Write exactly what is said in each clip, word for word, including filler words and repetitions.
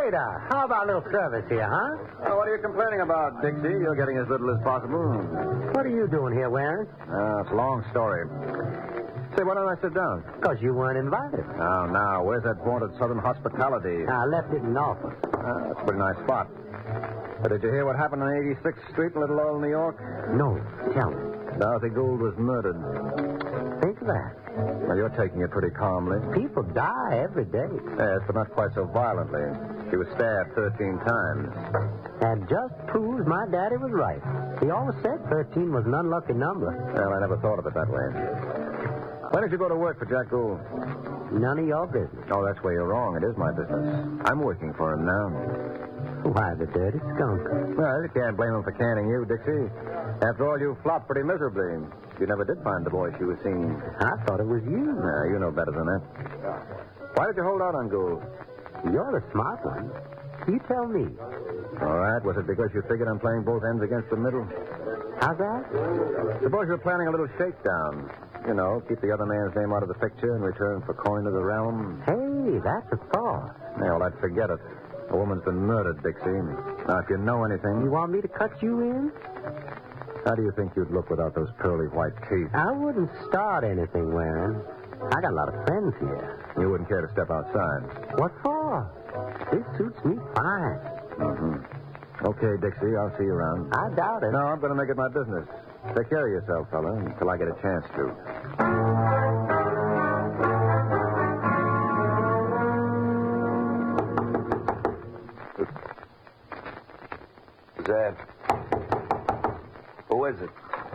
waiter, how about a little service here, huh? Oh, what are you complaining about, Dixie? You're getting as little as possible. What are you doing here, Warren? Uh, it's a long story. Say, why don't I sit down? Because you weren't invited. Oh, now, where's that vaunted Southern hospitality? I left it in the office. Uh, that's a pretty nice spot. Uh, did you hear what happened on eighty-sixth Street in Little Old New York? No, tell me. Dorothy Gould was murdered. Think of that. Well, you're taking it pretty calmly. People die every day. Yes, but not quite so violently. She was stabbed thirteen times. That just proves my daddy was right. He always said thirteen was an unlucky number. Well, I never thought of it that way. When did you go to work for Jack Gould? None of your business. Oh, that's where you're wrong. It is my business. I'm working for him now. Why, the dirty skunk. Well, you can't blame him for canning you, Dixie. After all, you flopped pretty miserably. You never did find the boy she was seeing. I thought it was you. No, you know better than that. Why did you hold out on Gould? You're the smart one. You tell me. All right. Was it because you figured on playing both ends against the middle? How's that? Suppose you're planning a little shakedown. You know, keep the other man's name out of the picture in return for coin of the realm. Hey, that's a thought. Yeah, well, I'd forget it. A woman's been murdered, Dixie. Now, if you know anything... You want me to cut you in? How do you think you'd look without those pearly white teeth? I wouldn't start anything, Warren. I got a lot of friends here. You wouldn't care to step outside? What for? This suits me fine. Mm-hmm. Okay, Dixie, I'll see you around. I doubt it. No, I'm going to make it my business. Take care of yourself, fella, until I get a chance to. Zed. Who is it?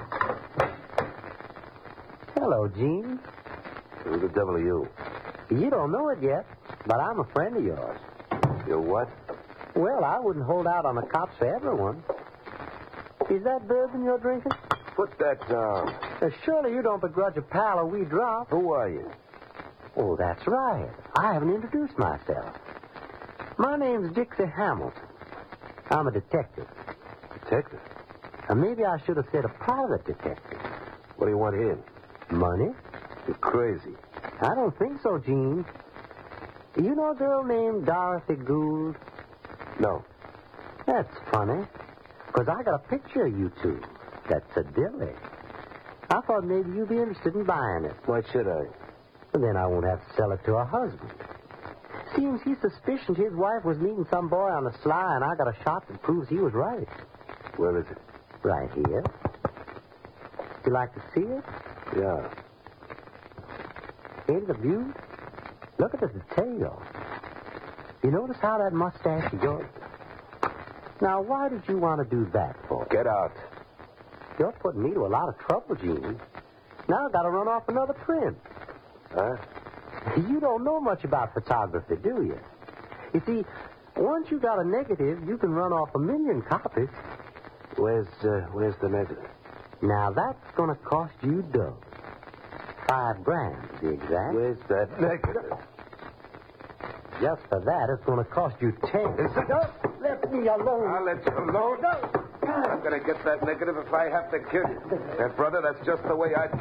Hello, Gene. Who the devil are you? You don't know it yet, but I'm a friend of yours. You're what? Well, I wouldn't hold out on the cops for everyone. Is that bourbon you're drinking? Put that down. Uh, surely you don't begrudge a pal a wee drop. Who are you? Oh, that's right. I haven't introduced myself. My name's Dixie Hamilton. I'm a detective. Detective? Or maybe I should have said a private detective. What do you want here? Money? You're crazy. I don't think so, Gene. You know a girl named Dorothy Gould? No. That's funny, because I got a picture of you two. That's a dilly. I thought maybe you'd be interested in buying it. Why should I? And then I won't have to sell it to her husband. Seems he suspicioned his wife was meeting some boy on the sly, and I got a shot that proves he was right. Where is it? Right here. Would you like to see it? Yeah. Ain't it a beaut? Look at the detail. You notice how that mustache is yours? Now, why did you want to do that for? Get out. You're putting me to a lot of trouble, Gene. Now I've got to run off another print. Huh? You don't know much about photography, do you? You see, once you got a negative, you can run off a million copies. Where's, uh, where's the negative? Now, that's going to cost you dough. Five grand, to be exact. Where's that negative? Just for that, it's going to cost you ten. Is it? No, let me alone. I'll let you alone. No. I'm going to get that negative if I have to kill you. And, brother, that's just the way I